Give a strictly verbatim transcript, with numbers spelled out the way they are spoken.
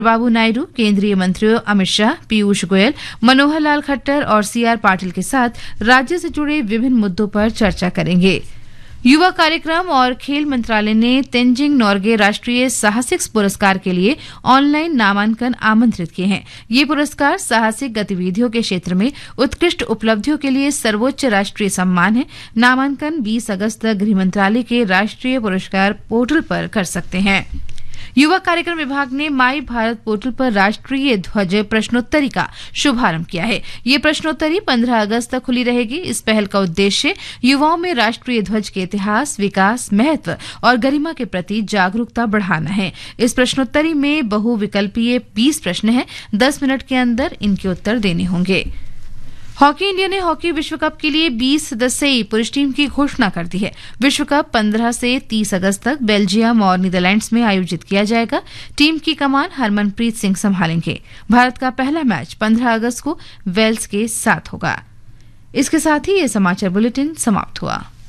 बाबू नायडू, केंद्रीय मंत्रियों अमित शाह, पीयूष गोयल, मनोहर लाल खट्टर और सी आर पाटिल के साथ राज्य से जुड़े विभिन्न मुद्दों पर चर्चा करेंगे। युवा कार्यक्रम और खेल मंत्रालय ने तेंजिंग नोर्गे राष्ट्रीय साहसिक पुरस्कार के लिए ऑनलाइन नामांकन आमंत्रित किए हैं। ये पुरस्कार साहसिक गतिविधियों के क्षेत्र में उत्कृष्ट उपलब्धियों के लिए सर्वोच्च राष्ट्रीय सम्मान है। नामांकन बीस अगस्त तक गृह मंत्रालय के राष्ट्रीय पुरस्कार पोर्टल पर कर सकते हैं। युवा कार्यक्रम विभाग ने माई भारत पोर्टल पर राष्ट्रीय ध्वज प्रश्नोत्तरी का शुभारंभ किया है। ये प्रश्नोत्तरी पंद्रह अगस्त तक खुली रहेगी। इस पहल का उद्देश्य युवाओं में राष्ट्रीय ध्वज के इतिहास, विकास, महत्व और गरिमा के प्रति जागरूकता बढ़ाना है। इस प्रश्नोत्तरी में बहुविकल्पीय बीस प्रश्न हैं। दस मिनट के अंदर इनके उत्तर देने होंगे। हॉकी इंडिया ने हॉकी विश्व कप के लिए बीस सदस्यीय पुरुष टीम की घोषणा कर दी है। विश्व कप पंद्रह से तीस अगस्त तक बेल्जियम और नीदरलैंड्स में आयोजित किया जाएगा। टीम की कमान हरमनप्रीत सिंह संभालेंगे। भारत का पहला मैच पंद्रह अगस्त को वेल्स के साथ होगा। इसके साथ ही ये समाचार बुलेटिन समाप्त हुआ।